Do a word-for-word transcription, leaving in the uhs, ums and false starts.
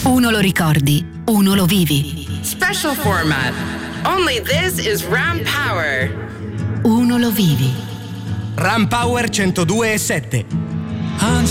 Uno lo ricordi, uno lo vivi. Special format. Only this is Ram Power. Uno lo vivi. Ram Power centodue e sette.